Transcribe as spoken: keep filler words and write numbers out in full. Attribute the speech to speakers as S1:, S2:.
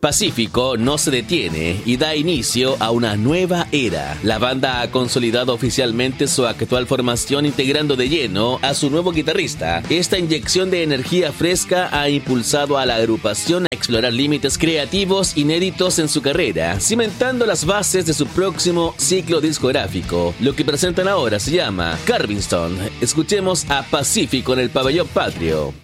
S1: Pacífico no se detiene y da inicio a una nueva era. La banda ha consolidado oficialmente su actual formación, integrando de lleno a su nuevo guitarrista. Esta inyección de energía fresca ha impulsado a la agrupación a explorar límites creativos inéditos en su carrera, cimentando las bases de su próximo ciclo discográfico. Lo que presentan ahora se llama Carvingstone. Escuchemos a Pacífico en el Pabellón Patrio.